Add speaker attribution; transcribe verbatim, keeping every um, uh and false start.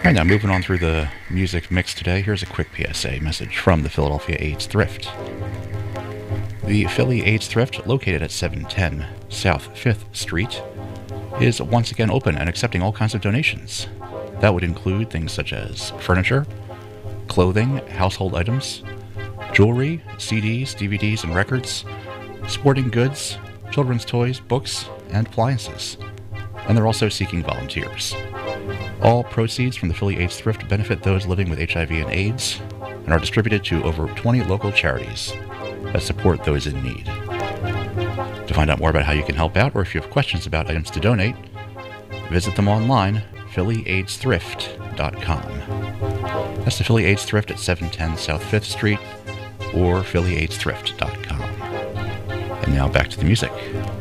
Speaker 1: Right, now moving on through the music mix today, here's a quick P S A message from the Philadelphia AIDS Thrift. The Philly AIDS Thrift, located at seven ten South fifth Street, is once again open and accepting all kinds of donations. That would include things such as furniture, clothing, household items, jewelry, C Ds, D V Ds, and records, sporting goods, children's toys, books, and appliances. And they're also seeking volunteers. All proceeds from the Philly AIDS Thrift benefit those living with H I V and AIDS and are distributed to over twenty local charities that support those in need. To find out more about how you can help out, or if you have questions about items to donate, visit them online, philly aids thrift dot com. That's the Philly AIDS Thrift at seven ten South fifth Street, or philly aids thrift dot com. And now back to the music.